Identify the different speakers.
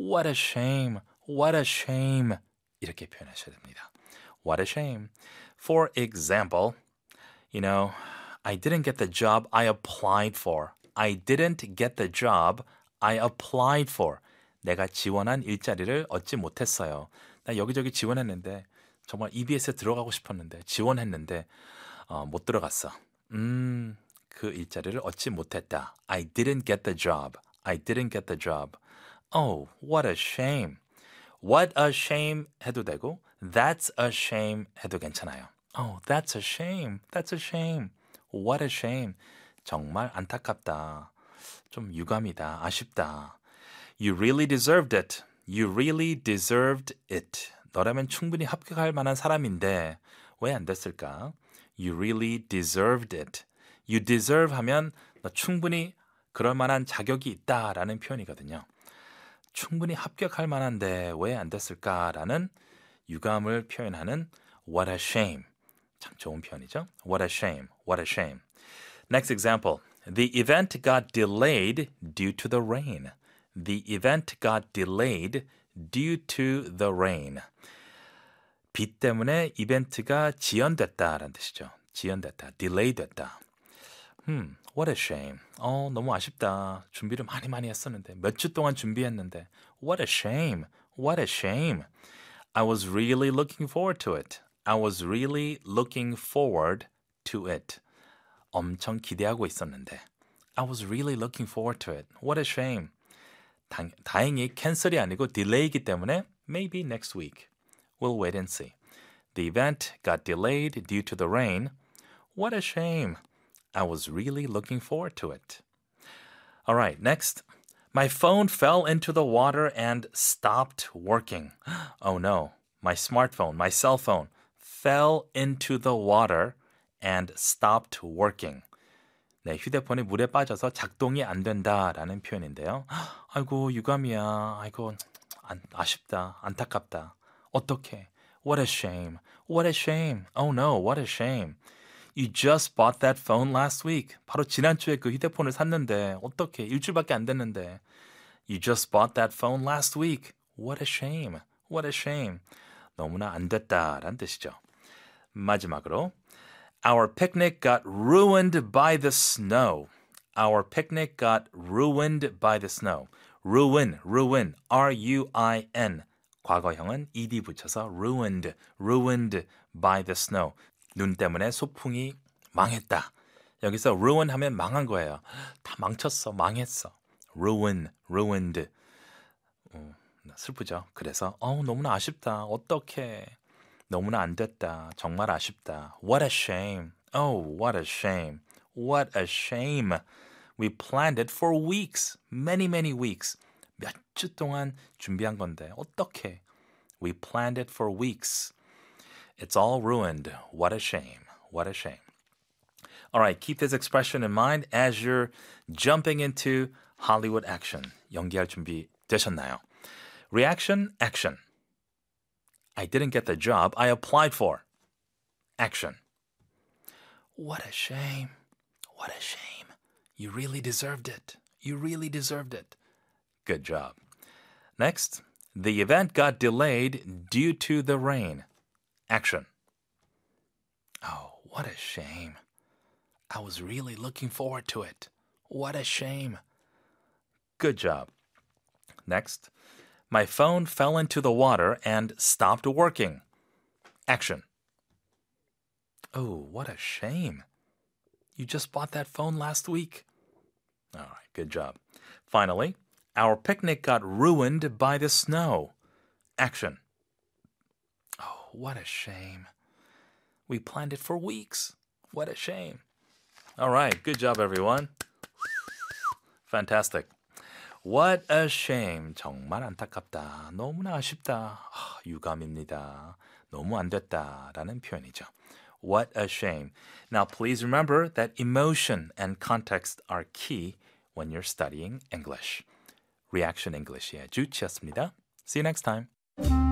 Speaker 1: What a shame. What a shame. 이렇게 표현하셔야 됩니다. What a shame. For example, I didn't get the job I applied for. I didn't get the job I applied for. 내가 지원한 일자리를 얻지 못했어요. 나 여기저기 지원했는데 정말 EBS에 들어가고 싶었는데 지원했는데 못 들어갔어. 그 일자리를 얻지 못했다. I didn't get the job. I didn't get the job. Oh, what a shame. What a shame 해도 되고 That's a shame 해도 괜찮아요. Oh, that's a shame. That's a shame. What a shame. 정말 안타깝다. 좀 유감이다. 아쉽다. You really deserved it. You really deserved it. 너라면 충분히 합격할 만한 사람인데 왜 안 됐을까? You really deserved it. You deserve 하면 너 충분히 그럴 만한 자격이 있다라는 표현이거든요. 충분히 합격할 만한데 왜 안 됐을까라는 유감을 표현하는 what a shame. 참 좋은 표현이죠. What a shame. What a shame. Next example. The event got delayed due to the rain. The event got delayed due to the rain. 비 때문에 이벤트가 지연됐다라는 뜻이죠. 지연됐다. delay 됐다. What a shame. 너무 아쉽다. 준비를 많이 했었는데 몇 주 동안 준비했는데 What a shame. What a shame. I was really looking forward to it. I was really looking forward to it. 엄청 기대하고 있었는데 I was really looking forward to it. What a shame. 다행히 캔슬이 아니고 딜레이이기 때문에 maybe next week. We'll wait and see. The event got delayed due to the rain. What a shame. I was really looking forward to it. All right, next. My phone fell into the water and stopped working. Oh no. My smartphone, my cell phone, fell into the water and stopped working. 네, 휴대폰이 물에 빠져서 작동이 안 된다라는 표현인데요. 아이고, 유감이야. 아이고, 아쉽다. 안타깝다. 어떡해. What a shame. What a shame. Oh no, what a shame. You just bought that phone last week. 바로 지난주에 그 휴대폰을 샀는데 어떡해. 일주일밖에 안 됐는데. You just bought that phone last week. What a shame. What a shame. 너무나 안 됐다라는 뜻이죠. 마지막으로 Our picnic got ruined by the snow. Our picnic got ruined by the snow. ruin, R-U-I-N. 과거형은 ed 붙여서 ruined by the snow. 눈 때문에 소풍이 망했다. 여기서 ruin 하면 망한 거예요. 다 망쳤어, 망했어. ruined. 슬프죠. 그래서 너무나 아쉽다. 어떡해. 너무나 안 됐다. 정말 아쉽다. What a shame. Oh, what a shame. What a shame. We planned it for weeks. Many weeks. 몇 주 동안 준비한 건데 어떡해. We planned it for weeks. It's all ruined. What a shame. What a shame. All right, keep this expression in mind as you're jumping into Hollywood action. 연기할 준비 되셨나요? Reaction, action. I didn't get the job I applied for. Action. What a shame. What a shame. You really deserved it. You really deserved it. Good job. Next, the event got delayed due to the rain. Action. Oh, what a shame. I was really looking forward to it. What a shame. Good job. Next, my phone fell into the water and stopped working. Action. Oh, what a shame. You just bought that phone last week. All right, good job. Finally, our picnic got ruined by the snow. Action. Oh, what a shame. We planned it for weeks. What a shame. All right, good job, everyone. Fantastic. What a shame. 정말 안타깝다. 너무나 아쉽다. 유감입니다. 너무 안 됐다라는 표현이죠. What a shame. Now, please remember that emotion and context are key when you're studying English. Reaction English의 주치였습니다. See you next time.